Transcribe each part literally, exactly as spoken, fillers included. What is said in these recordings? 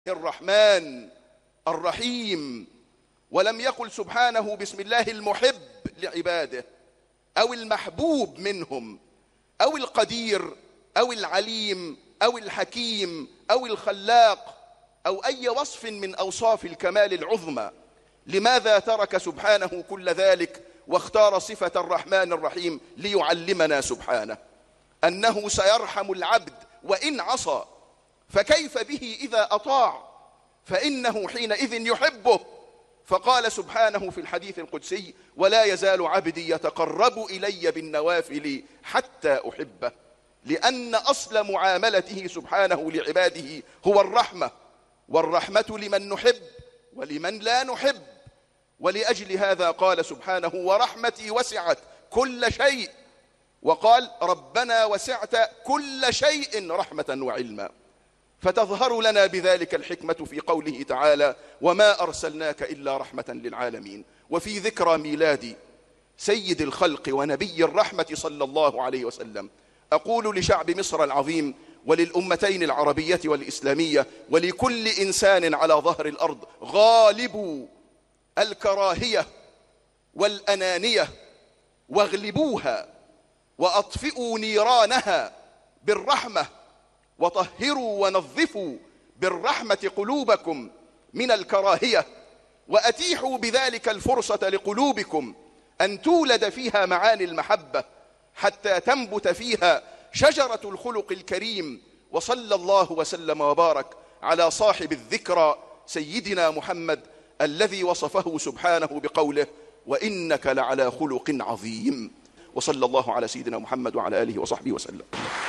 الرحمن الرحيم، ولم يقل سبحانه بسم الله المحب لعباده أو المحبوب منهم أو القدير أو العليم أو الحكيم أو الخلاق أو أي وصف من أوصاف الكمال العظمى. لماذا ترك سبحانه كل ذلك واختار صفة الرحمن الرحيم؟ ليعلمنا سبحانه أنه سيرحم العبد وإن عصى، فكيف به إذا أطاع؟ فإنه حينئذ يحبه. فقال سبحانه في الحديث القدسي: ولا يزال عبدي يتقرب إلي بالنوافل حتى أحبه. لأن أصل معاملته سبحانه لعباده هو الرحمة، والرحمة لمن نحب ولمن لا نحب. ولأجل هذا قال سبحانه: ورحمتي وسعت كل شيء. وقال: ربنا وسعت كل شيء رحمة وعلما. فتظهر لنا بذلك الحكمة في قوله تعالى: وما أرسلناك إلا رحمة للعالمين. وفي ذكرى ميلاد سيد الخلق ونبي الرحمة صلى الله عليه وسلم أقول لشعب مصر العظيم وللأمتين العربية والإسلامية ولكل إنسان على ظهر الأرض: غالبوا الكراهية والأنانية واغلبوها، وأطفئوا نيرانها بالرحمة، وطهروا ونظفوا بالرحمة قلوبكم من الكراهية، وأتيحوا بذلك الفرصة لقلوبكم أن تولد فيها معاني المحبة حتى تنبت فيها شجرة الخلق الكريم. وصلى الله وسلم وبارك على صاحب الذكرى سيدنا محمد الذي وصفه سبحانه بقوله: وإنك لعلى خلق عظيم. وصلى الله على سيدنا محمد وعلى آله وصحبه وسلم.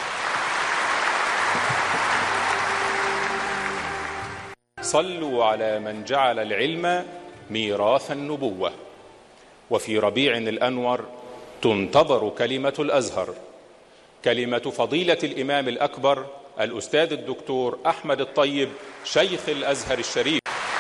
صلوا على من جعل العلم ميراث النبوة. وفي ربيع الأنور تنتظر كلمة الأزهر، كلمة فضيلة الإمام الأكبر الأستاذ الدكتور أحمد الطيب شيخ الأزهر الشريف.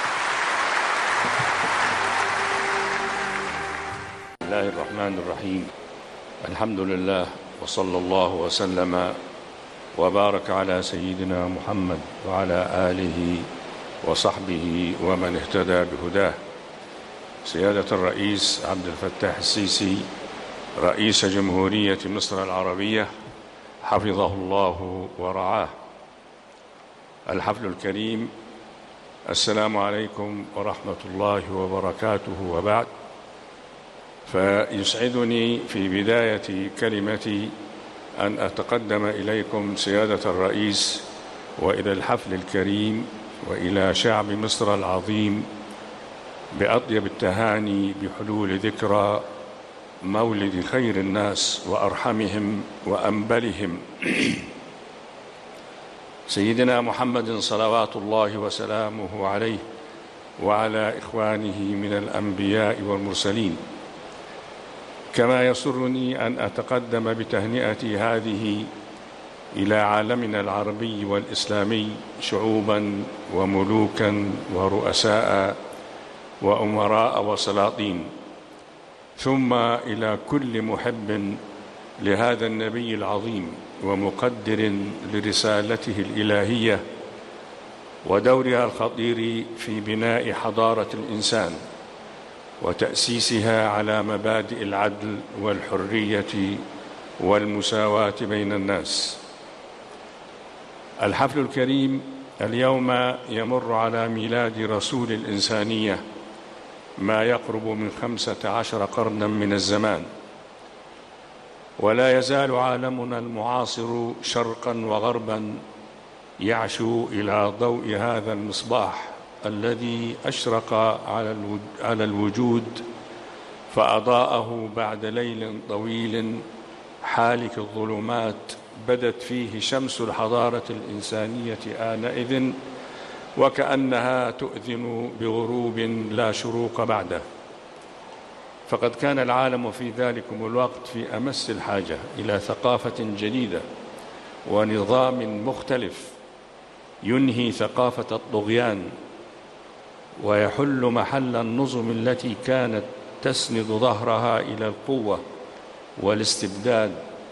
بسم الله الرحمن الرحيم. الحمد لله، وصلى الله وسلم وبارك على سيدنا محمد وعلى آله وصحبه ومن اهتدى بهداه. سيادة الرئيس عبد الفتاح السيسي رئيس جمهورية مصر العربية حفظه الله ورعاه، الحفل الكريم، السلام عليكم ورحمة الله وبركاته. وبعد، فيسعدني في بداية كلمتي أن أتقدم إليكم سيادة الرئيس وإلى الحفل الكريم وإلى شعب مصر العظيم بأطيب التهاني بحلول ذكرى مولد خير الناس وأرحمهم وأنبلهم سيدنا محمد صلوات الله وسلامه عليه وعلى إخوانه من الأنبياء والمرسلين. كما يسرني أن أتقدم بتهنئتي هذه إلى عالمنا العربي والإسلامي شعوبا وملوكا ورؤساء وأمراء وسلاطين، ثم إلى كل محب لهذا النبي العظيم ومقدر لرسالته الإلهية ودورها الخطير في بناء حضارة الإنسان وتأسيسها على مبادئ العدل والحرية والمساواة بين الناس. الحفل الكريم اليوم يمر على ميلاد رسول الإنسانية ما يقرب من خمسة عشر قرنا من الزمان، ولا يزال عالمنا المعاصر شرقا وغربا يعشو إلى ضوء هذا المصباح الذي أشرق على الوجود فأضاءه بعد ليل طويل حالك الظلمات بدت فيه شمس الحضارة الإنسانية آنئذ، وكأنها تؤذن بغروب لا شروق بعده. فقد كان العالم في ذلكم الوقت في أمس الحاجة إلى ثقافة جديدة ونظام مختلف ينهي ثقافة الطغيان ويحل محل النظم التي كانت تسند ظهرها إلى القوة والاستبداد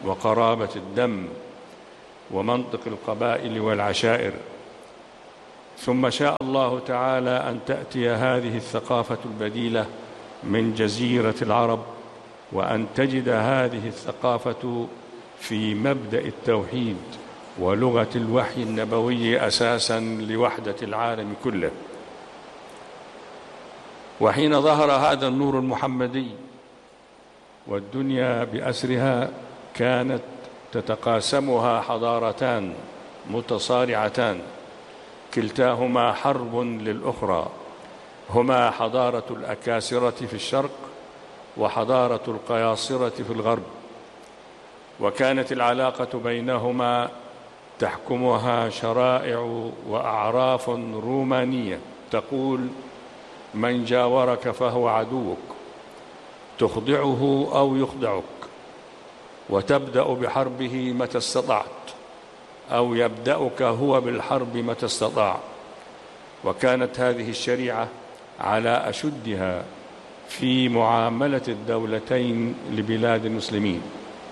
وقرابة الدم ومنطق القبائل والعشائر. ثم شاء الله تعالى أن تأتي هذه الثقافة البديلة من جزيرة العرب، وأن تجد هذه الثقافة في مبدأ التوحيد ولغة الوحي النبوي أساساً لوحدة العالم كله. وحين ظهر هذا النور المحمدي والدنيا بأسرها كانت تتقاسمها حضارتان متصارعتان كلتاهما حرب للأخرى، هما حضارة الأكاسرة في الشرق وحضارة القياصرة في الغرب، وكانت العلاقة بينهما تحكمها شرائع وأعراف رومانية تقول: من جاورك فهو عدوك، تخضعه أو يخضعك، وتبدأ بحربه متى استطعت، أو يبدأك هو بالحرب متى استطاع. وكانت هذه الشريعة على أشدها في معاملة الدولتين لبلاد المسلمين.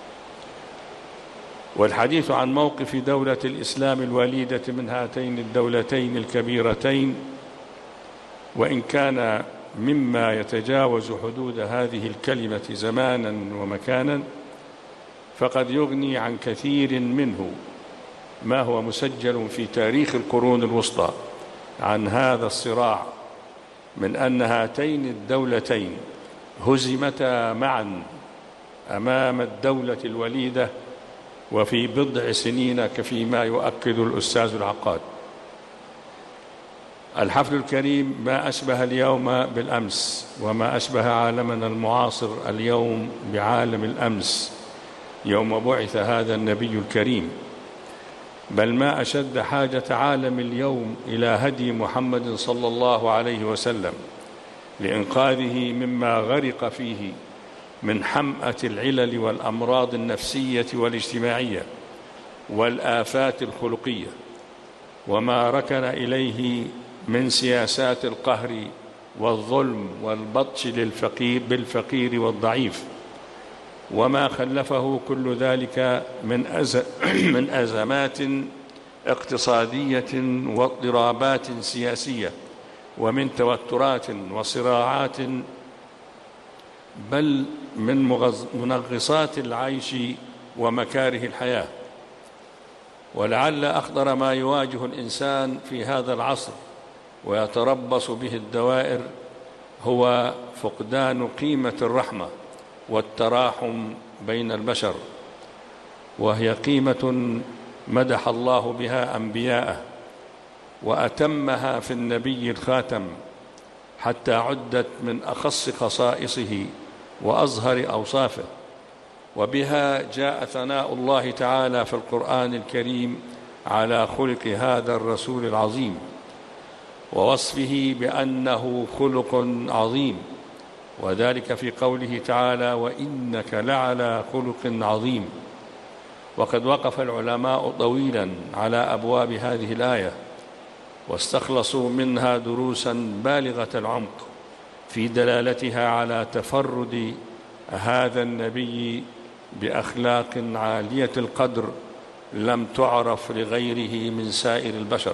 والحديث عن موقف دولة الإسلام الوليدة من هاتين الدولتين الكبيرتين، وإن كان مما يتجاوز حدود هذه الكلمة زمانا ومكانا، فقد يغني عن كثير منه ما هو مسجل في تاريخ القرون الوسطى عن هذا الصراع، من أن هاتين الدولتين هزمتا معا أمام الدولة الوليدة وفي بضع سنين، كفيما يؤكد الأستاذ العقاد. الحفل الكريم ما أشبه اليوم بالأمس، وما أشبه عالمنا المعاصر اليوم بعالم الأمس يوم بعث هذا النبي الكريم، بل ما أشد حاجة عالم اليوم إلى هدي محمد صلى الله عليه وسلم لإنقاذه مما غرق فيه من حمأة العلل والأمراض النفسية والاجتماعية والآفات الخلقية، وما ركن إليه من سياسات القهر والظلم والبطش للفقير بالفقير والضعيف، وما خلفه كل ذلك من أز... من أزمات اقتصادية واضطرابات سياسية، ومن توترات وصراعات، بل من مغز... منغصات العيش ومكاره الحياة. ولعل أخطر ما يواجه الإنسان في هذا العصر ويتربص به الدوائر هو فقدان قيمة الرحمة والتراحم بين البشر، وهي قيمة مدح الله بها أنبياءه وأتمها في النبي الخاتم، حتى عدت من أخص خصائصه وأظهر أوصافه، وبها جاء ثناء الله تعالى في القرآن الكريم على خلق هذا الرسول العظيم، ووصفه بأنه خلق عظيم، وذلك في قوله تعالى: وإنك لعلى خلق عظيم. وقد وقف العلماء طويلا على أبواب هذه الآية، واستخلصوا منها دروسا بالغة العمق في دلالتها على تفرد هذا النبي بأخلاق عالية القدر لم تعرف لغيره من سائر البشر.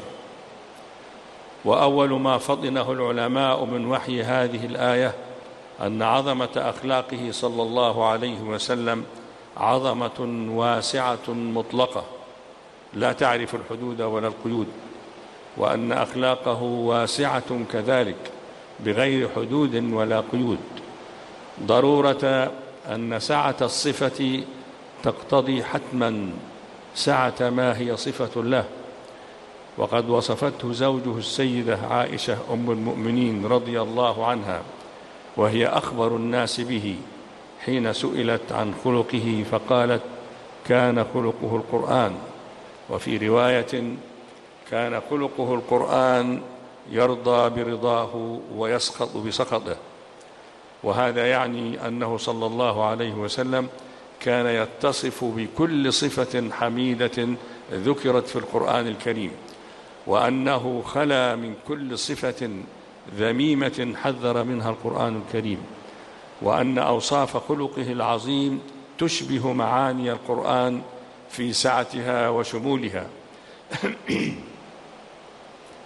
وأول ما فطنه العلماء من وحي هذه الآية أن عظمة أخلاقه صلى الله عليه وسلم عظمة واسعة مطلقة لا تعرف الحدود ولا القيود، وأن أخلاقه واسعة كذلك بغير حدود ولا قيود، ضرورة أن سعة الصفة تقتضي حتما سعة ما هي صفة له. وقد وصفته زوجه السيدة عائشة أم المؤمنين رضي الله عنها، وهي أخبر الناس به، حين سئلت عن خلقه فقالت: كان خلقه القرآن. وفي رواية: كان خلقه القرآن يرضى برضاه ويسخط بسخطه. وهذا يعني أنه صلى الله عليه وسلم كان يتصف بكل صفة حميدة ذكرت في القرآن الكريم، وأنه خلا من كل صفة ذميمة حذر منها القرآن الكريم، وأن أوصاف خلقه العظيم تشبه معاني القرآن في سعتها وشمولها.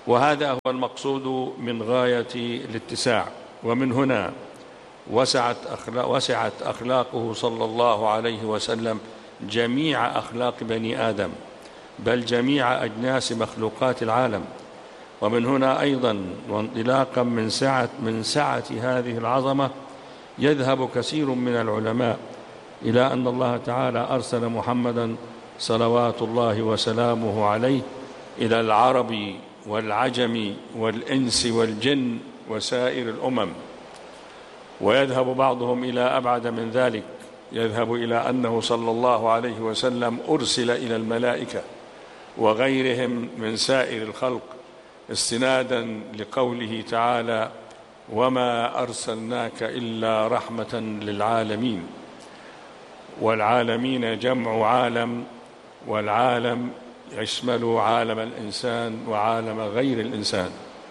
وهذا هو المقصود من غاية الاتساع. ومن هنا وسعت أخلاق وسعت أخلاقه صلى الله عليه وسلم جميع أخلاق بني آدم، بل جميع أجناس مخلوقات العالم. ومن هنا أيضا وانطلاقا من سعة من سعة هذه العظمة يذهب كثير من العلماء إلى أن الله تعالى أرسل محمدا صلوات الله وسلامه عليه إلى العرب والعجم والإنس والجن وسائر الأمم. ويذهب بعضهم إلى أبعد من ذلك، يذهب إلى أنه صلى الله عليه وسلم أرسل إلى الملائكة وغيرهم من سائر الخلق، استنادا لقوله تعالى: وما أرسلناك إلا رحمة للعالمين. والعالمين جمع عالم، والعالم يشمل عالم الإنسان وعالم غير الإنسان.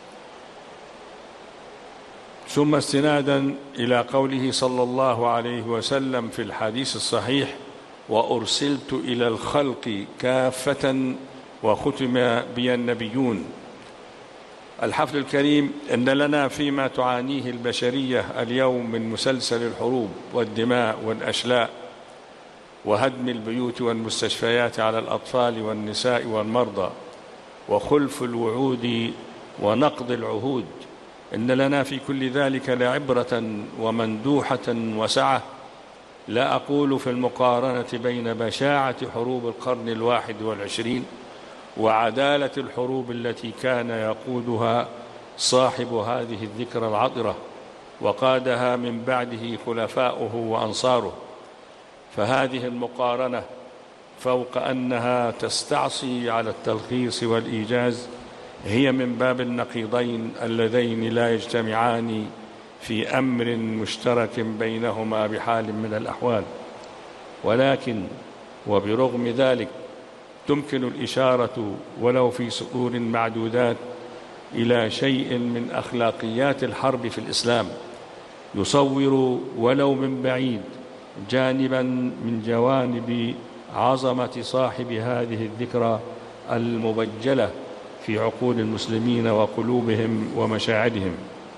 ثم استنادا إلى قوله صلى الله عليه وسلم في الحديث الصحيح: وأرسلت إلى الخلق كافة وختم بي النبيون. الحفل الكريم إن لنا فيما تعانيه البشرية اليوم من مسلسل الحروب والدماء والأشلاء وهدم البيوت والمستشفيات على الأطفال والنساء والمرضى وخلف الوعود ونقض العهود، إن لنا في كل ذلك لعبرة ومندوحة وسعة. لا أقول في المقارنة بين بشاعة حروب القرن الواحد والعشرين وعدالة الحروب التي كان يقودها صاحب هذه الذكرى العطرة وقادها من بعده خلفاؤه وأنصاره، فهذه المقارنة فوق أنها تستعصي على التلخيص والإيجاز هي من باب النقيضين اللذين لا يجتمعان في أمر مشترك بينهما بحال من الأحوال. ولكن وبرغم ذلك تمكن الإشارة ولو في سطور معدودات إلى شيء من أخلاقيات الحرب في الإسلام، يصور ولو من بعيد جانبا من جوانب عظمة صاحب هذه الذكرى المبجلة في عقول المسلمين وقلوبهم ومشاعرهم.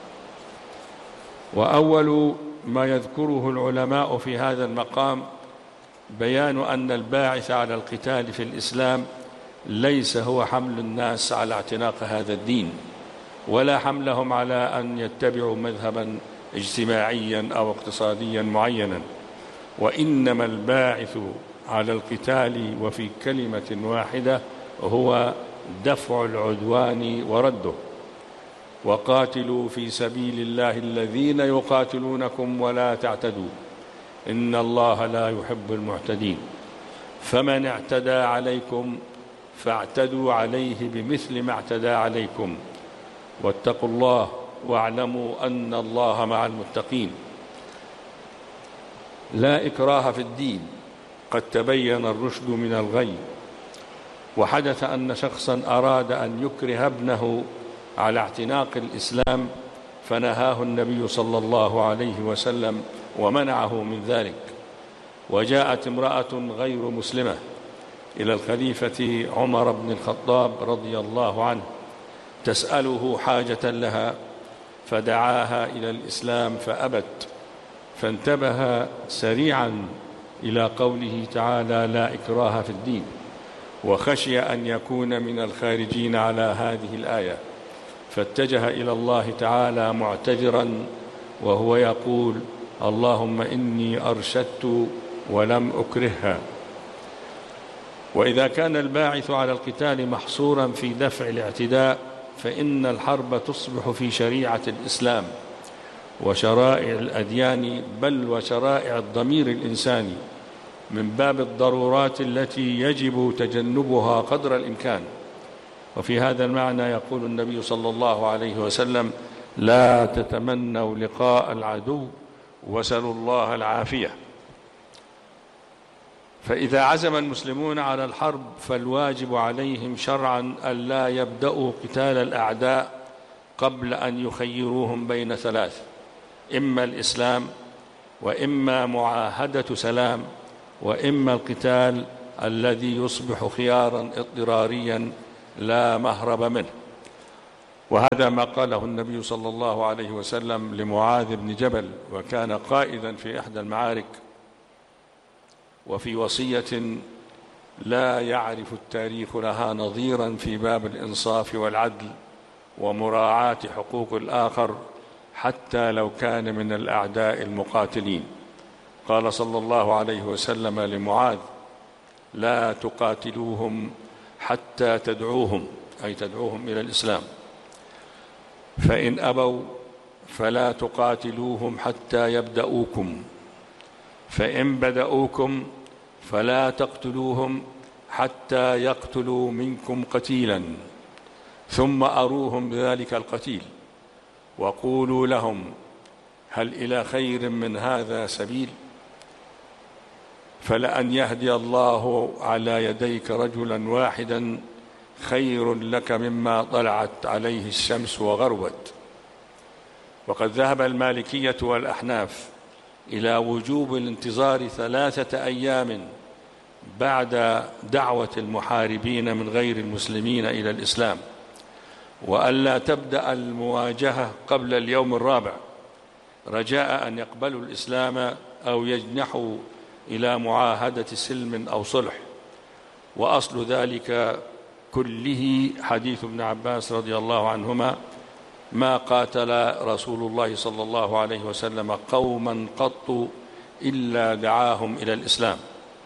وأول ما يذكره العلماء في هذا المقام بيان أن الباعث على القتال في الإسلام ليس هو حمل الناس على اعتناق هذا الدين، ولا حملهم على أن يتبعوا مذهبا اجتماعيا أو اقتصاديا معينا، وإنما الباعث على القتال وفي كلمة واحدة هو دفع العدوان ورده. وقاتلوا في سبيل الله الذين يقاتلونكم ولا تعتدوا إن الله لا يحب المعتدين، فمن اعتدى عليكم فاعتدوا عليه بمثل ما اعتدى عليكم، واتقوا الله واعلموا أن الله مع المتقين. لا إكراه في الدين، قد تبين الرشد من الغي. وحدث أن شخصا أراد أن يكره ابنه على اعتناق الإسلام فنهاه النبي صلى الله عليه وسلم ومنعه من ذلك. وجاءت امرأة غير مسلمة إلى الخليفة عمر بن الخطاب رضي الله عنه تسأله حاجة لها، فدعاها إلى الإسلام فأبت، فانتبه سريعا إلى قوله تعالى: لا إكراه في الدين، وخشي أن يكون من الخارجين على هذه الآية، فاتجه إلى الله تعالى معتذرا وهو يقول: اللهم إني أرشدت ولم أكرهها. وإذا كان الباعث على القتال محصورا في دفع الاعتداء، فإن الحرب تصبح في شريعة الإسلام وشرائع الأديان، بل وشرائع الضمير الإنساني، من باب الضرورات التي يجب تجنبها قدر الإمكان. وفي هذا المعنى يقول النبي صلى الله عليه وسلم: لا تتمنوا لقاء العدو وسلوا الله العافية. فإذا عزم المسلمون على الحرب فالواجب عليهم شرعا ألا يبدأوا قتال الأعداء قبل أن يخيروهم بين ثلاث: إما الإسلام، وإما معاهدة سلام، وإما القتال الذي يصبح خيارا اضطراريا لا مهرب منه. وهذا ما قاله النبي صلى الله عليه وسلم لمعاذ بن جبل، وكان قائدا في إحدى المعارك، وفي وصية لا يعرف التاريخ لها نظيرا في باب الإنصاف والعدل ومراعاة حقوق الآخر حتى لو كان من الأعداء المقاتلين. قال صلى الله عليه وسلم لمعاذ: لا تقاتلوهم حتى تدعوهم، أي تدعوهم إلى الإسلام، فإن أبوا فلا تقاتلوهم حتى يبدأوكم، فإن بدأوكم فلا تقتلوهم حتى يقتلوا منكم قتيلا، ثم أروهم بذلك القتيل، وقولوا لهم: هل إلى خير من هذا سبيل؟ فلأن يهدي الله على يديك رجلا واحدا خير لك مما طلعت عليه الشمس وغربت. وقد ذهب المالكية والأحناف إلى وجوب الانتظار ثلاثة أيام بعد دعوة المحاربين من غير المسلمين إلى الإسلام، وألا تبدأ المواجهة قبل اليوم الرابع، رجاء أن يقبلوا الإسلام أو يجنحوا إلى معاهدة سلم أو صلح. وأصل ذلك كله حديث ابن عباس رضي الله عنهما: ما قاتل رسول الله صلى الله عليه وسلم قوما قط إلا دعاهم إلى الإسلام.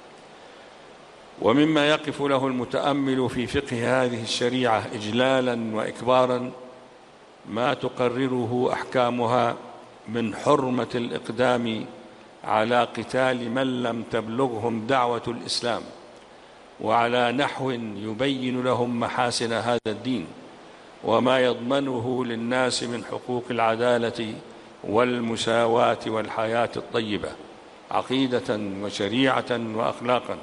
ومما يقف له المتأمل في فقه هذه الشريعة إجلالا وإكبارا ما تقرره أحكامها من حرمة الإقدام على قتال من لم تبلغهم دعوة الإسلام، وعلى نحو يبين لهم محاسن هذا الدين وما يضمنه للناس من حقوق العدالة والمساواة والحياة الطيبة عقيدة وشريعة وأخلاقا.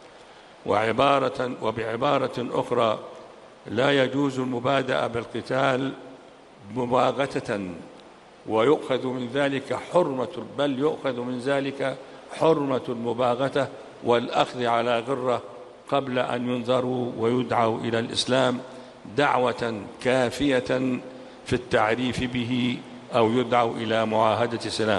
وعبارة وبعبارة أخرى: لا يجوز المبادئة بالقتال مباغتة، ويؤخذ من ذلك حرمة بل يؤخذ من ذلك حرمة المباغتة والأخذ على غرة قبل أن ينذروا ويدعوا إلى الإسلام دعوة كافية في التعريف به أو يدعوا إلى معاهدة سلام.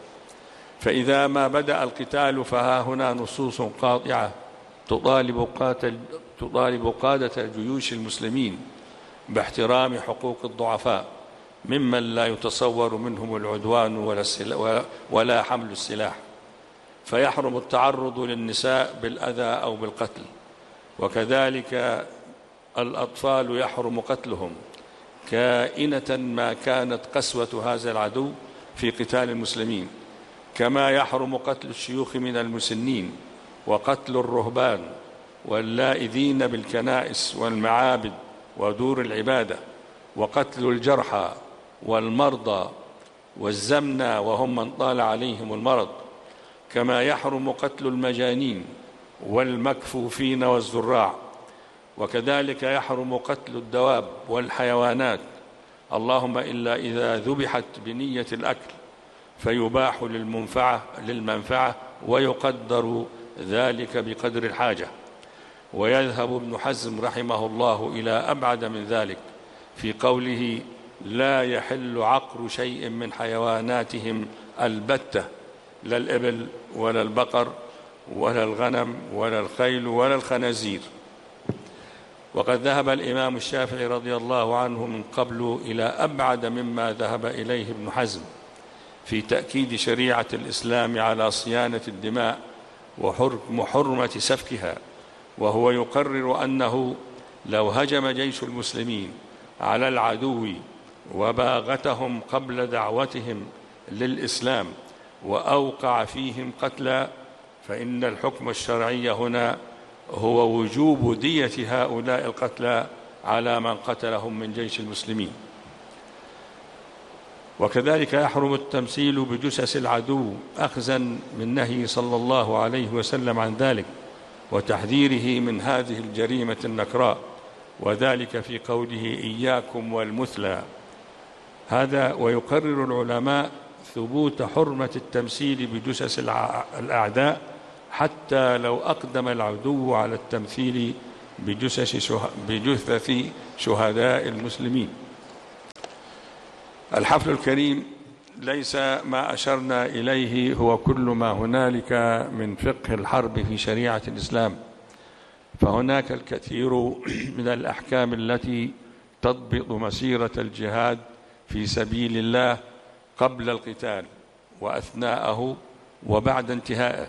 فإذا ما بدأ القتال فها هنا نصوص قاطعة تطالب قاتل تطالب قادة الجيوش المسلمين باحترام حقوق الضعفاء ممن لا يتصور منهم العدوان ولا, ولا حمل السلاح، فيحرم التعرض للنساء بالأذى أو بالقتل، وكذلك الأطفال يحرم قتلهم كائنة ما كانت قسوة هذا العدو في قتال المسلمين، كما يحرم قتل الشيوخ من المسنين وقتل الرهبان واللائذين بالكنائس والمعابد ودور العبادة، وقتل الجرحى والمرضى والزمنى وهم من طال عليهم المرض، كما يحرم قتل المجانين والمكفوفين والزراع، وكذلك يحرم قتل الدواب والحيوانات، اللهم إلا إذا ذبحت بنية الأكل فيباح للمنفعة للمنفعة ويقدر ذلك بقدر الحاجة. ويذهب ابن حزم رحمه الله إلى أبعد من ذلك في قوله: لا يحل عقر شيء من حيواناتهم البتة، لا الإبل ولا البقر ولا الغنم ولا الخيل ولا الخنازير. وقد ذهب الإمام الشافعي رضي الله عنه من قبل إلى أبعد مما ذهب إليه ابن حزم في تأكيد شريعة الإسلام على صيانة الدماء وحرمة سفكها، وهو يقرر أنه لو هجم جيش المسلمين على العدو وباغتهم قبل دعوتهم للإسلام وأوقع فيهم قتلا، فإن الحكم الشرعي هنا هو وجوب دية هؤلاء القتلى على من قتلهم من جيش المسلمين. وكذلك يحرم التمثيل بجثث العدو أخذا من نهي صلى الله عليه وسلم عن ذلك وتحذيره من هذه الجريمة النكراء، وذلك في قوله: إياكم والمثلى. هذا ويقرر العلماء ثبوت حرمة التمثيل بجثث الأعداء حتى لو أقدم العدو على التمثيل بجثث شهداء المسلمين. الحفل الكريم ليس ما أشرنا إليه هو كل ما هنالك من فقه الحرب في شريعة الإسلام، فهناك الكثير من الأحكام التي تضبط مسيرة الجهاد في سبيل الله قبل القتال وأثناءه وبعد انتهائه،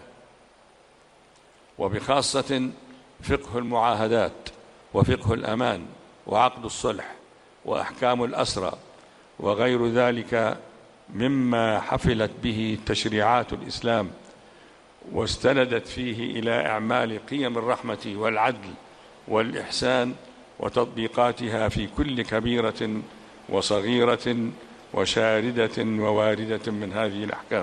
وبخاصة فقه المعاهدات وفقه الأمان وعقد الصلح وأحكام الأسرى وغير ذلك مما حفلت به تشريعات الإسلام واستندت فيه إلى إعمال قيم الرحمة والعدل والإحسان وتطبيقاتها في كل كبيرة وصغيرة وشاردة وواردة من هذه الأحكام.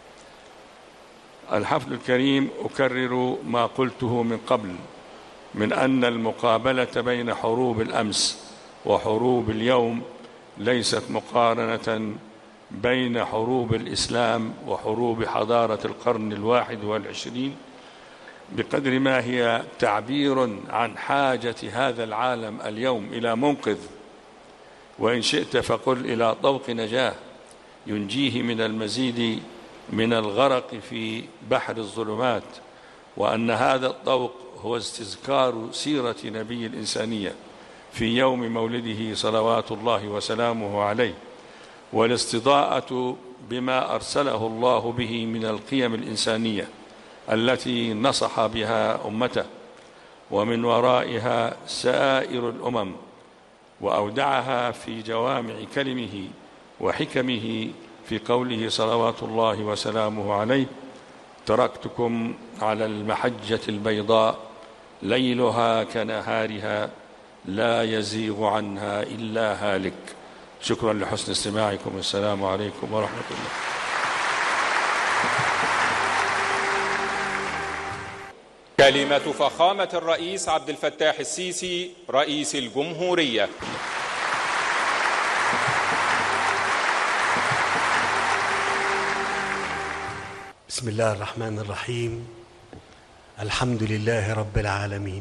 الحفل الكريم أكرر ما قلته من قبل من أن المقابلة بين حروب الأمس وحروب اليوم ليست مقارنة بين حروب الإسلام وحروب حضارة القرن الواحد والعشرين، بقدر ما هي تعبير عن حاجة هذا العالم اليوم إلى منقذ، وإن شئت فقل إلى طوق نجاة ينجيه من المزيد من الغرق في بحر الظلمات، وأن هذا الطوق هو استذكار سيرة نبي الإنسانية في يوم مولده صلوات الله وسلامه عليه، والاستضاءة بما أرسله الله به من القيم الإنسانية التي نصح بها أمته ومن ورائها سائر الأمم، وأودعها في جوامع كلمه وحكمه في قوله صلوات الله وسلامه عليه: تركتكم على المحجة البيضاء ليلها كنهارها لا يزيغ عنها إلا هالك. شكرا لحسن استماعكم، والسلام عليكم ورحمة الله. كلمة فخامة الرئيس عبد الفتاح السيسي رئيس الجمهورية. بسم الله الرحمن الرحيم. الحمد لله رب العالمين.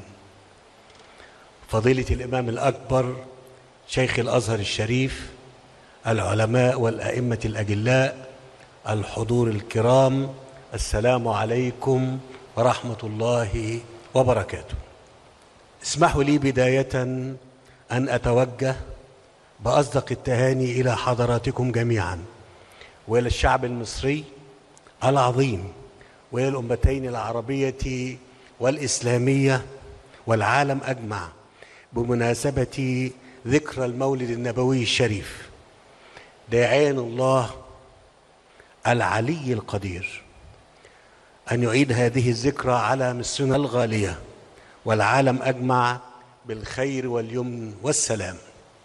فضيلة الإمام الأكبر شيخ الأزهر الشريف، العلماء والأئمة الأجلاء، الحضور الكرام، السلام عليكم ورحمة الله وبركاته. اسمحوا لي بداية أن أتوجه بأصدق التهاني إلى حضراتكم جميعا وإلى الشعب المصري العظيم وإلى الأمتين العربية والإسلامية والعالم أجمع بمناسبة ذكرى المولد النبوي الشريف، داعيا الله العلي القدير أن يعيد هذه الذكرى على مصرنا الغالية والعالم أجمع بالخير واليمن والسلام.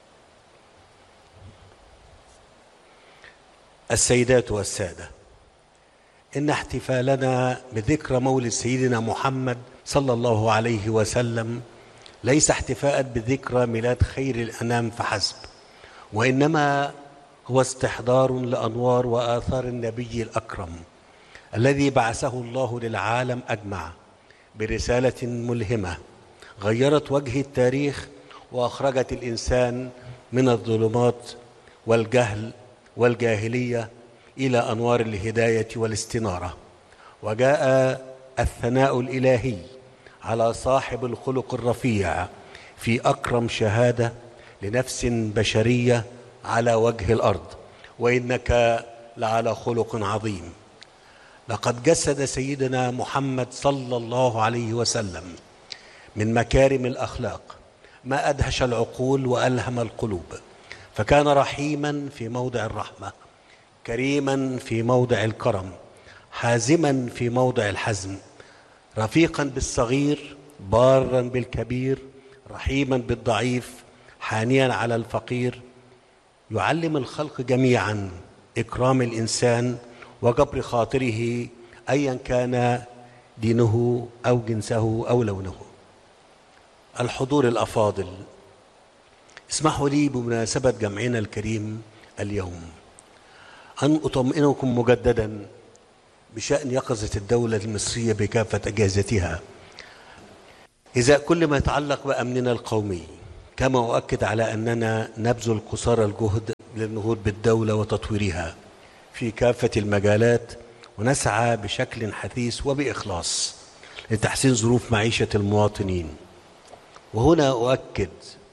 السيدات والسادة، إن احتفالنا بذكرى مولد سيدنا محمد صلى الله عليه وسلم ليس احتفاء بذكرى ميلاد خير الأنام فحسب، وإنما هو استحضار لأنوار وآثار النبي الأكرم الذي بعثه الله للعالم أجمع برسالة ملهمة غيرت وجه التاريخ وأخرجت الإنسان من الظلمات والجهل والجاهلية إلى أنوار الهداية والاستنارة. وجاء الثناء الإلهي على صاحب الخلق الرفيع في أكرم شهادة لنفس بشرية على وجه الأرض: وإنك لعلى خلق عظيم. لقد جسد سيدنا محمد صلى الله عليه وسلم من مكارم الأخلاق ما أدهش العقول وألهم القلوب، فكان رحيما في موضع الرحمة، كريما في موضع الكرم، حازما في موضع الحزم، رفيقا بالصغير، بارا بالكبير، رحيما بالضعيف، حانيا على الفقير، يعلم الخلق جميعا إكرام الإنسان وجبر خاطره أيا كان دينه أو جنسه أو لونه. الحضور الأفاضل، اسمحوا لي بمناسبة جمعنا الكريم اليوم أن أطمئنكم مجددا بشأن يقظة الدولة المصرية بكافة أجهزتها إذا كل ما يتعلق بأمننا القومي، كما أؤكد على أننا نبذل قصارى الجهد للنهوض بالدولة وتطويرها في كافة المجالات، ونسعى بشكل حثيث وبإخلاص لتحسين ظروف معيشة المواطنين. وهنا أؤكد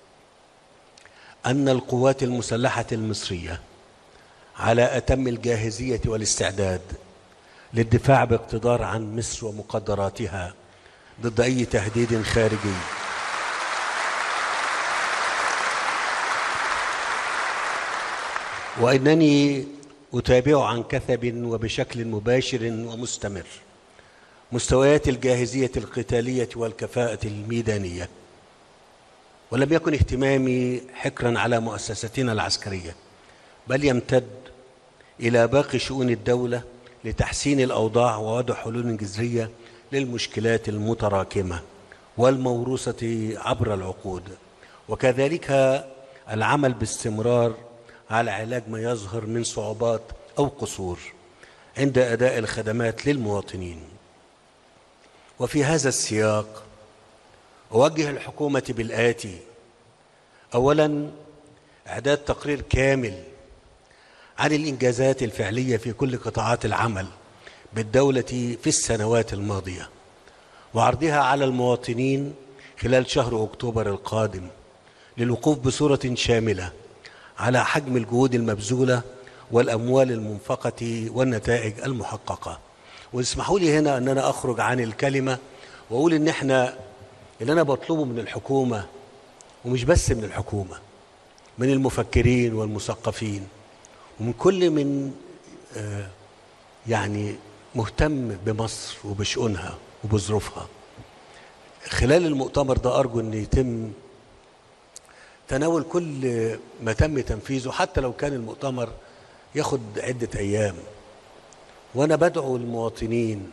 أن القوات المسلحة المصرية على أتم الجاهزية والاستعداد للدفاع باقتدار عن مصر ومقدراتها ضد أي تهديد خارجي. وإنني أتابع عن كثب وبشكل مباشر ومستمر مستويات الجاهزية القتالية والكفاءة الميدانية، ولم يكن اهتمامي حكرا على مؤسستنا العسكرية، بل يمتد إلى باقي شؤون الدولة لتحسين الأوضاع ووضع حلول جذرية للمشكلات المتراكمة والموروثة عبر العقود، وكذلك العمل باستمرار على علاج ما يظهر من صعوبات أو قصور عند أداء الخدمات للمواطنين. وفي هذا السياق أوجه الحكومة بالآتي: أولاً، إعداد تقرير كامل عن الإنجازات الفعلية في كل قطاعات العمل بالدولة في السنوات الماضية، وعرضها على المواطنين خلال شهر أكتوبر القادم للوقوف بصورة شاملة على حجم الجهود المبذولة والأموال المنفقة والنتائج المحققة. واسمحوا لي هنا أن أنا أخرج عن الكلمة وأقول إن إحنا اللي أنا بطلبه من الحكومة، ومش بس من الحكومة، من المفكرين والمثقفين ومن كل من آه يعني مهتم بمصر وبشؤونها وبظروفها، خلال المؤتمر ده أرجو أن يتم تناول كل ما تم تنفيذه، حتى لو كان المؤتمر ياخد عدة أيام. وأنا بدعو المواطنين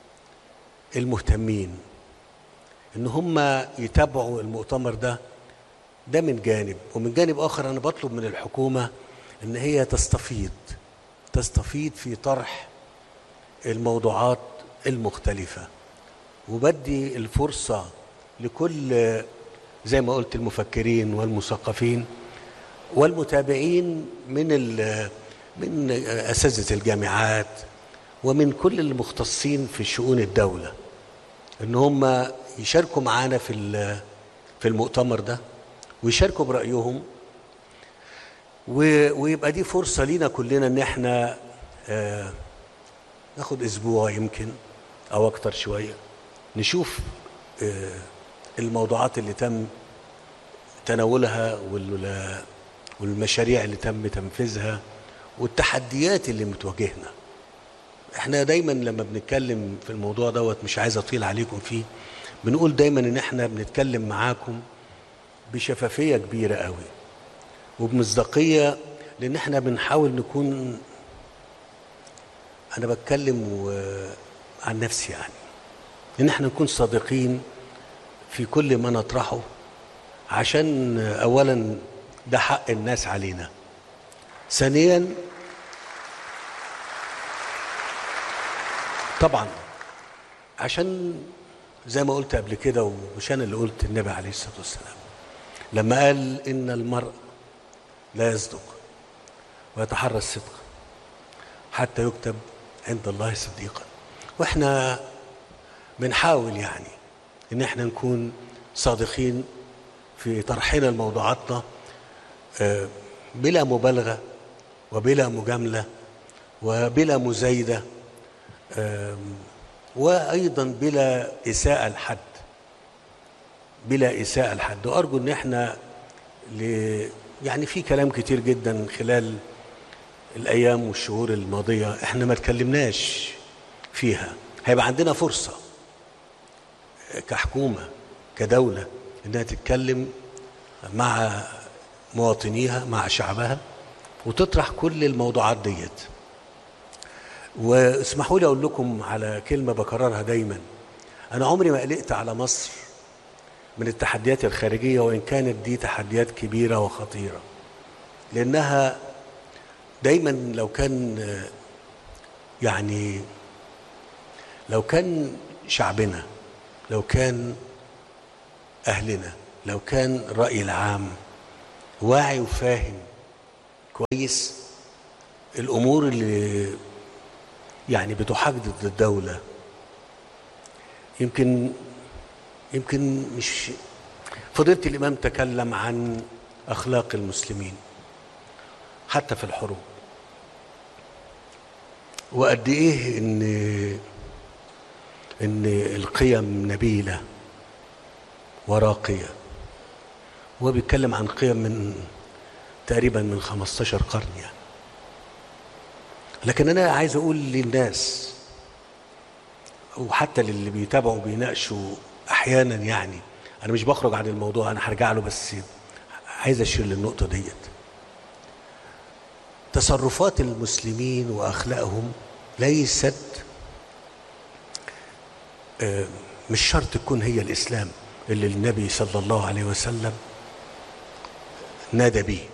المهتمين إن هم يتابعوا المؤتمر ده ده من جانب، ومن جانب آخر أنا بطلب من الحكومة إن هي تستفيض تستفيض في طرح الموضوعات المختلفة، وبدي الفرصة لكل زي ما قلت المفكرين والمثقفين والمتابعين من من أساتذة الجامعات ومن كل المختصين في شؤون الدولة إن هم يشاركوا معانا في في المؤتمر ده ويشاركوا برأيهم، ويبقى دي فرصة لينا كلنا إن احنا آه ناخد أسبوع يمكن أو أكتر شوية نشوف آه الموضوعات اللي تم تناولها والمشاريع اللي تم تنفيذها والتحديات اللي متواجهنا. احنا دايما لما بنتكلم في الموضوع دوت، مش عايز اطيل عليكم فيه، بنقول دايما ان احنا بنتكلم معاكم بشفافية كبيرة قوي وبمصداقية، لان احنا بنحاول نكون، انا بتكلم عن نفسي يعني، ان احنا نكون صادقين في كل ما نطرحه، عشان اولا ده حق الناس علينا، ثانيا طبعا عشان زي ما قلت قبل كده، ومش انا اللي قلت، النبي عليه الصلاة والسلام لما قال ان المرء لا يصدق ويتحرى الصدق حتى يكتب عند الله صديقا. واحنا بنحاول يعني ان احنا نكون صادقين في طرحنا لموضوعاتنا بلا مبالغة وبلا مجاملة وبلا مزايدة، وأيضا بلا إساءة لحد بلا إساءة لحد. وأرجو أن احنا يعني في كلام كتير جدا خلال الأيام والشهور الماضية احنا ما تكلمناش فيها، هيبقى عندنا فرصة كحكومة كدولة انها تتكلم مع مواطنيها مع شعبها وتطرح كل الموضوعات ديت. واسمحوا لي اقول لكم على كلمة بكررها دايما، انا عمري ما قلقت على مصر من التحديات الخارجية، وان كانت دي تحديات كبيرة وخطيرة، لانها دايما لو كان يعني لو كان شعبنا، لو كان أهلنا، لو كان الرأي العام واعي وفاهم كويس الأمور اللي يعني بتحدد الدولة. يمكن يمكن مش فضيلة الإمام تكلم عن أخلاق المسلمين حتى في الحروب، وقد إيه إن إن القيم نبيلة وراقية. هو بيتكلم عن قيم من تقريبا من خمستاشر قرن يعني. لكن أنا عايز أقول للناس وحتى للي بيتابعوا بيناقشوا أحيانا، يعني أنا مش بخرج عن الموضوع، أنا هرجع له، بس عايز أشير للنقطة ديت. تصرفات المسلمين وأخلاقهم ليست مش شرط تكون هي الإسلام اللي النبي صلى الله عليه وسلم نادى به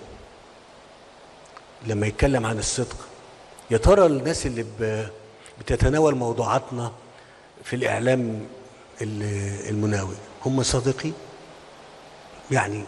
لما يتكلم عن الصدق. يا ترى الناس اللي بتتناول موضوعاتنا في الإعلام المناوئ هم صادقين؟ يعني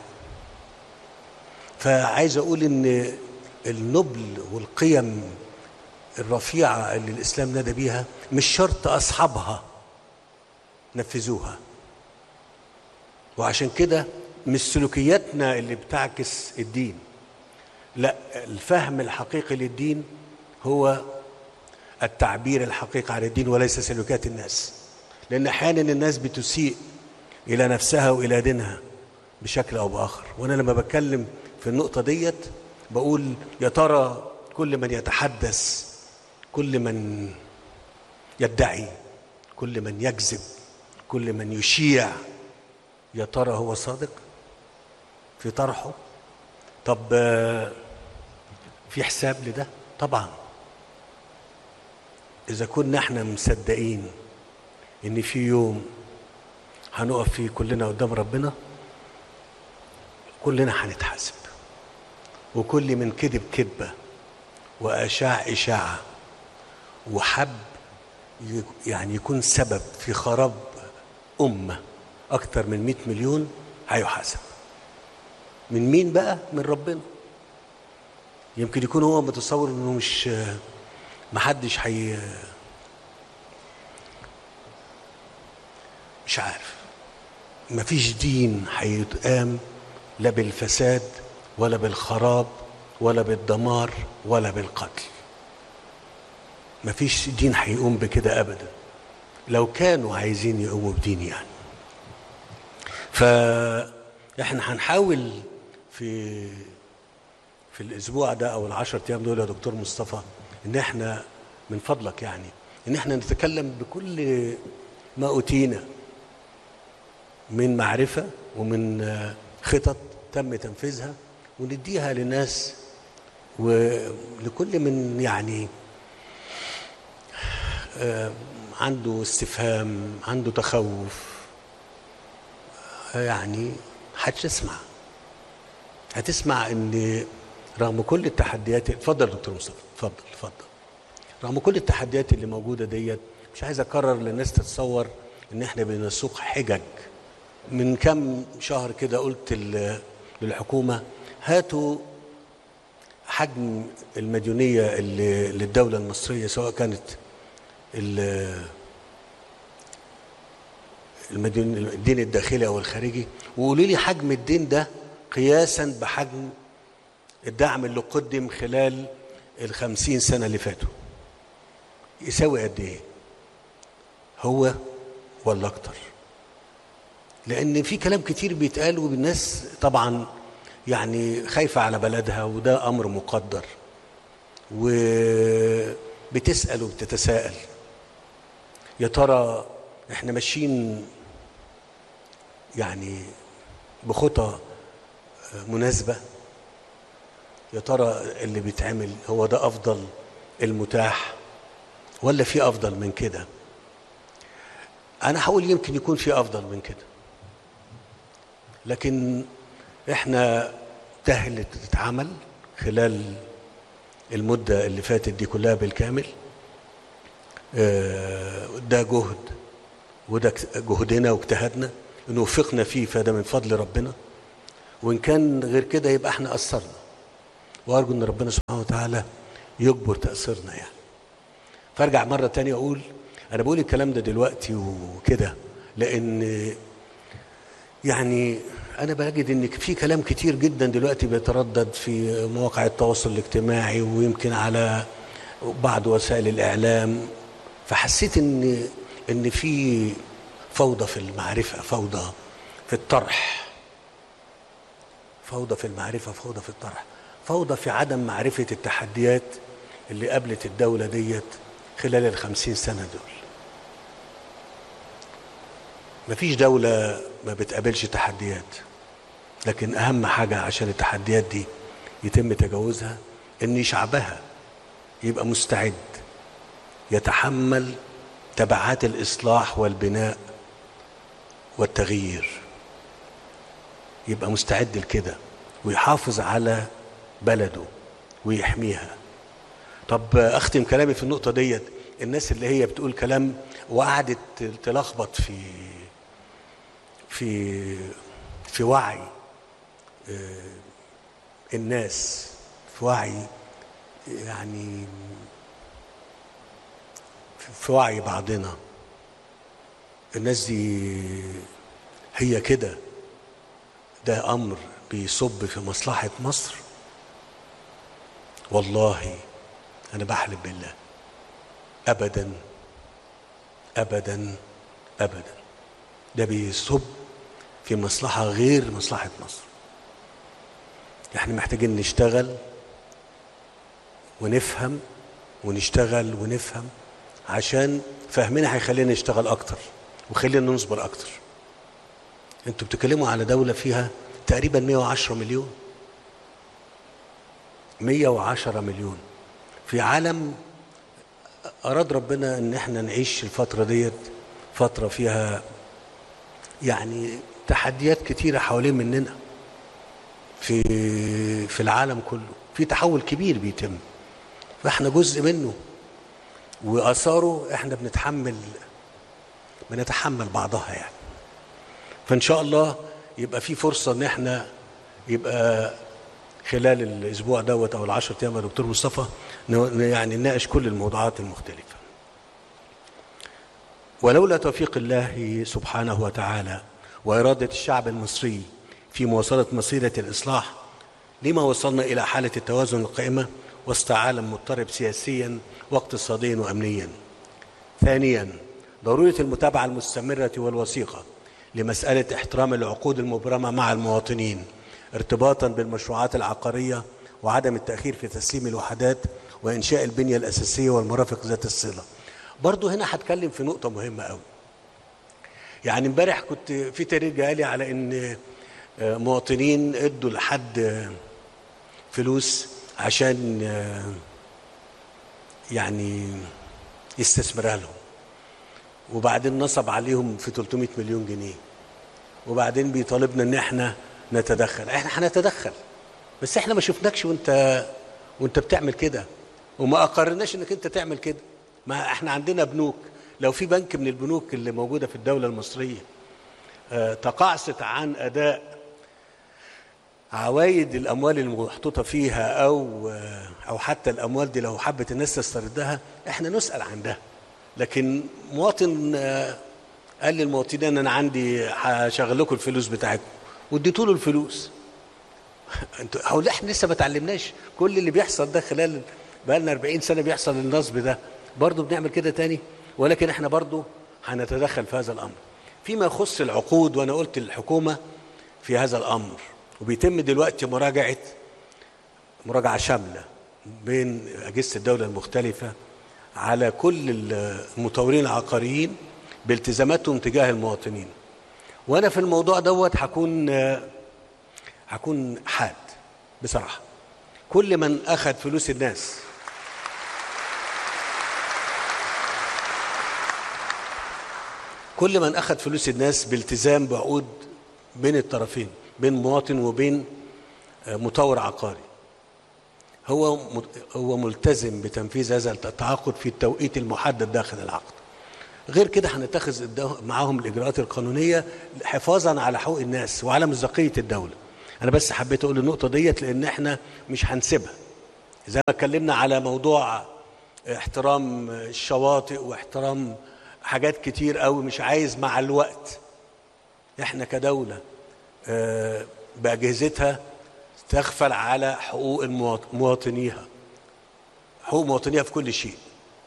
فعايز أقول إن النبل والقيم الرفيعة اللي الإسلام نادى بيها مش شرط أصحابها نفذوها. وعشان كده مش سلوكياتنا اللي بتعكس الدين، لا، الفهم الحقيقي للدين هو التعبير الحقيقي عن الدين وليس سلوكيات الناس. لأن أحيانا الناس بتسيء إلى نفسها وإلى دينها بشكل أو بآخر. وأنا لما بتكلم في النقطة ديت بقول يا ترى كل من يتحدث، كل من يدعي، كل من يكذب، كل من يشيع، يا ترى هو صادق في طرحه؟ طب في حساب لده؟ طبعا. إذا كنا احنا مصدقين إن في يوم هنقف فيه كلنا قدام ربنا، كلنا هنتحاسب، وكل من كذب كذبة وأشاع إشاعة وحب يعني يكون سبب في خراب أمة أكتر من مئة مليون هيحاسب. من مين بقى؟ من ربنا. يمكن يكون هو متصور إنه مش محدش حي مش عارف. مفيش دين هيتقام لا بالفساد ولا بالخراب ولا بالدمار ولا بالقتل. مفيش دين هيقوم بكده أبدا لو كانوا عايزين يقوموا بدين يعني. فإحنا هنحاول في في الأسبوع ده أو العشر أيام دول يا دكتور مصطفى إن إحنا من فضلك يعني إن إحنا نتكلم بكل ما أوتينا من معرفة ومن خطط تم تنفيذها، ونديها للناس ولكل من يعني عنده استفهام، عنده تخوف، يعني هتسمع هتسمع ان رغم كل التحديات. اتفضل دكتور مصطفى، اتفضل اتفضل. رغم كل التحديات اللي موجوده ديت، مش عايز اكرر للناس تتصور ان احنا بنسوق حجج. من كم شهر كده قلت للحكومه هاتوا حجم المديونيه اللي للدوله المصريه، سواء كانت المدين الدين الداخلي او الخارجي، وقولوا لي حجم الدين ده قياسا بحجم الدعم اللي قدم خلال الخمسين سنه اللي فاتوا يساوي قد ايه؟ هو ولا اكتر؟ لان في كلام كتير بيتقال والناس طبعا يعني خايفه على بلدها، وده امر مقدر، وبتسال وبتتساءل يا ترى احنا ماشيين يعني بخطى مناسبة؟ يا ترى اللي بيتعمل هو ده أفضل المتاح ولا في أفضل من كده؟ أنا هقول يمكن يكون في أفضل من كده، لكن احنا تهلت تتعمل خلال المدة اللي فاتت دي كلها بالكامل. ده جهد، وده جهدنا واجتهادنا إن وفقنا فيه، فده من فضل ربنا. وإن كان غير كده يبقى احنا قصرنا. وأرجو أن ربنا سبحانه وتعالى يجبر تأثيرنا يعني. فارجع مرة تانية أقول أنا بقول الكلام ده دلوقتي وكده لأن يعني أنا بجد إن في كلام كتير جدا دلوقتي بيتردد في مواقع التواصل الاجتماعي ويمكن على بعض وسائل الإعلام، فحسيت إن إن في فوضى في المعرفة، فوضى في الطرح، فوضى في المعرفة، فوضى في الطرح، فوضى في عدم معرفة التحديات اللي قابلت الدولة ديت خلال الخمسين سنة دول. مفيش دولة ما بتقابلش تحديات، لكن أهم حاجة عشان التحديات دي يتم تجاوزها إن شعبها يبقى مستعد يتحمل تبعات الإصلاح والبناء والتغيير، يبقى مستعد لكده ويحافظ على بلده ويحميها. طب أختم كلامي في النقطة ديت، الناس اللي هي بتقول كلام وقعدت تلخبط في في في وعي الناس، في وعي يعني في وعي بعضنا، الناس دي هي كده ده أمر بيصب في مصلحة مصر؟ والله أنا بحلف بالله أبدا أبدا أبدا، ده بيصب في مصلحة غير مصلحة مصر. احنا محتاجين نشتغل ونفهم ونشتغل ونفهم، عشان فهمنا هيخلينا نشتغل أكتر وخلينا نصبر أكتر. انتوا بتتكلموا على دولة فيها تقريبا مئة وعشرة مليون، مئة وعشرة مليون في عالم أراد ربنا إن احنا نعيش الفترة ديت فترة فيها يعني تحديات كتيرة حوالين مننا في في العالم كله، في تحول كبير بيتم، فاحنا جزء منه وآثاره احنا بنتحمل بنتحمل بعضها يعني. فإن شاء الله يبقى في فرصة إن احنا يبقى خلال الأسبوع دوت أو العشرة أيام يا دكتور مصطفى يعني نناقش كل الموضوعات المختلفة. ولولا توفيق الله سبحانه وتعالى وإرادة الشعب المصري في مواصلة مسيرة الإصلاح لما وصلنا إلى حالة التوازن القائمة وسط عالم مضطرب سياسيا واقتصاديا وأمنيا. ثانيا، ضرورة المتابعة المستمرة والوثيقة لمسألة احترام العقود المبرمة مع المواطنين ارتباطا بالمشروعات العقارية وعدم التأخير في تسليم الوحدات وإنشاء البنية الأساسية والمرافق ذات الصلة. برضو هنا هتكلم في نقطة مهمة قوي. يعني امبارح كنت في تقرير جالي على ان مواطنين ادوا لحد فلوس عشان يعني يستثمرها لهم، وبعدين نصب عليهم في ثلاثمئة مليون جنيه، وبعدين بيطالبنا ان احنا نتدخل. احنا هنتدخل بس احنا ما شفناكش وانت وانت بتعمل كده، وما اقرناش انك انت تعمل كده. ما احنا عندنا بنوك، لو في بنك من البنوك اللي موجودة في الدولة المصرية اه تقاعست عن أداء عوائد الأموال المحطوطة فيها أو اه أو حتى الأموال دي لو حبت الناس تستردها، احنا نسأل عن ده. لكن مواطن اه قال للمواطنين أنا عندي هشغل لكم الفلوس بتاعتكم واديتوا له الفلوس. انتوا احنا لسه ما اتعلمناش كل اللي بيحصل ده خلال بقى لنا أربعين سنة بيحصل النصب ده، برضه بنعمل كده تاني. ولكن احنا برضو هنتدخل في هذا الأمر فيما يخص العقود. وأنا قلت للحكومة في هذا الأمر، وبيتم دلوقتي مراجعة مراجعة شاملة بين أجهزة الدولة المختلفة على كل المطورين العقاريين بالتزاماتهم تجاه المواطنين. وأنا في الموضوع دوت هكون هكون حاد بصراحة. كل من أخذ فلوس الناس كل من أخذ فلوس الناس بالتزام بعقود بين الطرفين، بين مواطن وبين مطور عقاري، هو هو ملتزم بتنفيذ هذا التعاقد في التوقيت المحدد داخل العقد. غير كده هنتخذ معاهم الإجراءات القانونية حفاظا على حقوق الناس وعلى مصداقية الدولة. أنا بس حبيت أقول النقطة ديت لأن إحنا مش هنسيبها. زي ما اتكلمنا على موضوع احترام الشواطئ واحترام حاجات كتير قوي، مش عايز مع الوقت إحنا كدولة بأجهزتها تغفل على حقوق مواطنيها، حقوق مواطنيها في كل شيء.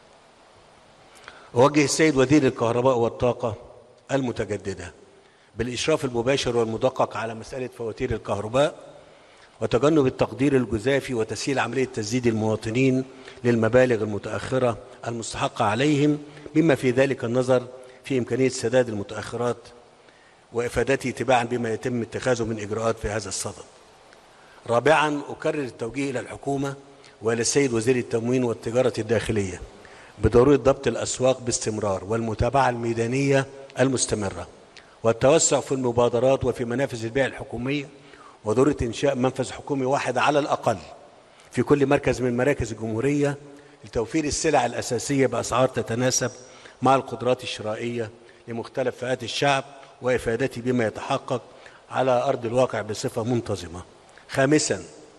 أوجه السيد وزير الكهرباء والطاقة المتجددة بالإشراف المباشر والمدقق على مسألة فواتير الكهرباء وتجنب التقدير الجزافي وتسهيل عملية تسديد المواطنين للمبالغ المتأخرة المستحقة عليهم، بما في ذلك النظر في إمكانية سداد المتأخرات وإفادته تباعا بما يتم اتخاذه من إجراءات في هذا الصدد. رابعا، أكرر التوجيه إلى الحكومة وإلى السيد وزير التموين والتجارة الداخلية بضرورة ضبط الأسواق باستمرار والمتابعة الميدانية المستمرة والتوسع في المبادرات وفي منافذ البيع الحكومية، وضرورة إنشاء منفذ حكومي واحد على الأقل في كل مركز من مراكز الجمهورية لتوفير السلع الأساسية بأسعار تتناسب مع القدرات الشرائية لمختلف فئات الشعب وإفادته بما يتحقق على أرض الواقع بصفة منتظمة. خامسا،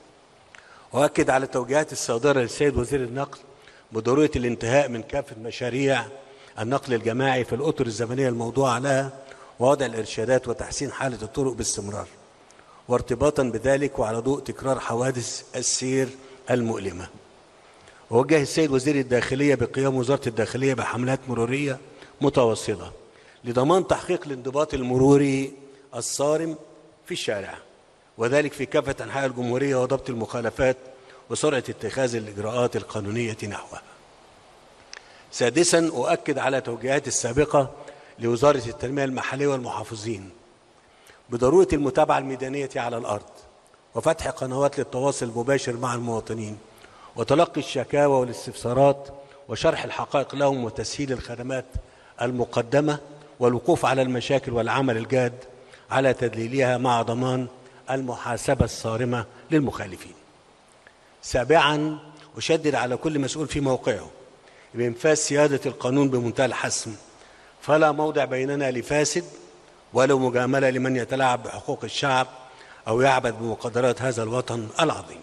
أؤكد على التوجيهات الصادرة للسيد وزير النقل بضرورة الانتهاء من كافة مشاريع النقل الجماعي في الأطر الزمنية الموضوعة لها ووضع الإرشادات وتحسين حالة الطرق باستمرار، وارتباطا بذلك وعلى ضوء تكرار حوادث السير المؤلمة. ووجه السيد وزير الداخلية بقيام وزارة الداخلية بحملات مرورية متواصلة لضمان تحقيق الانضباط المروري الصارم في الشارع، وذلك في كافة أنحاء الجمهورية، وضبط المخالفات وسرعة اتخاذ الإجراءات القانونية نحوها. سادسا، أؤكد على توجيهات السابقة لوزارة التنمية المحلية والمحافظين بضرورة المتابعة الميدانية على الأرض وفتح قنوات للتواصل المباشر مع المواطنين وتلقي الشكاوى والاستفسارات وشرح الحقائق لهم وتسهيل الخدمات المقدمة والوقوف على المشاكل والعمل الجاد على تدليلها مع ضمان المحاسبة الصارمة للمخالفين. سابعا، أشدد على كل مسؤول في موقعه بإنفاذ سيادة القانون بمنتهى الحسم، فلا موضع بيننا لفاسد ولو مجاملة لمن يتلاعب بحقوق الشعب أو يعبث بمقدرات هذا الوطن العظيم.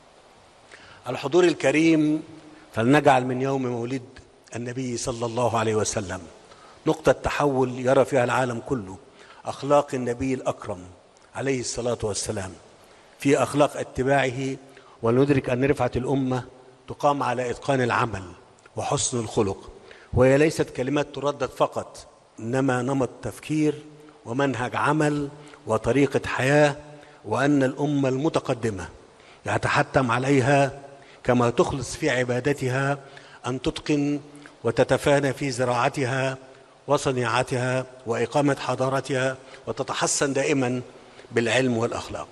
الحضور الكريم، فلنجعل من يوم مولد النبي صلى الله عليه وسلم نقطة تحول يرى فيها العالم كله أخلاق النبي الأكرم عليه الصلاة والسلام في أخلاق اتباعه، وندرك أن رفعة الأمة تقام على إتقان العمل وحسن الخلق، وهي ليست كلمات تردد فقط، إنما نمط تفكير ومنهج عمل وطريقة حياة، وأن الأمة المتقدمة يتحتم عليها كما تخلص في عبادتها أن تتقن وتتفانى في زراعتها وصناعتها وإقامة حضارتها وتتحسن دائما بالعلم والأخلاق.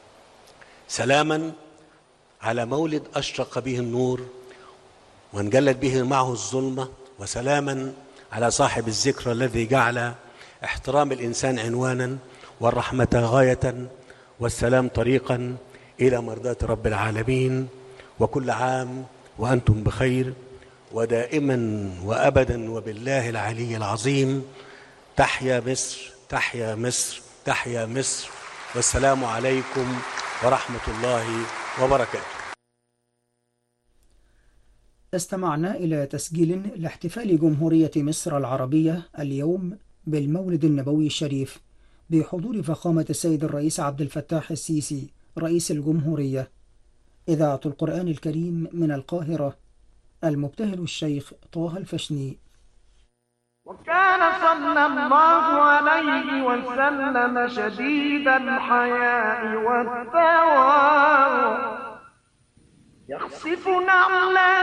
سلاما على مولد أشرق به النور وانجلت به معه الظلمة، وسلاما على صاحب الذكرى الذي جعل احترام الإنسان عنوانا والرحمة غاية والسلام طريقا إلى مرضاة رب العالمين. وكل عام وأنتم بخير، ودائما وأبدا وبالله العلي العظيم. تحيا مصر، تحيا مصر، تحيا مصر، والسلام عليكم ورحمة الله وبركاته. استمعنا إلى تسجيل لاحتفال جمهورية مصر العربية اليوم بالمولد النبوي الشريف بحضور فخامة السيد الرئيس عبد الفتاح السيسي رئيس الجمهورية. إذاعة القرآن الكريم من القاهرة، المبتهل الشيخ طه الفشني. وكان صلى الله عليه وسلم شديد الحياء والتواضع يخصف نعلا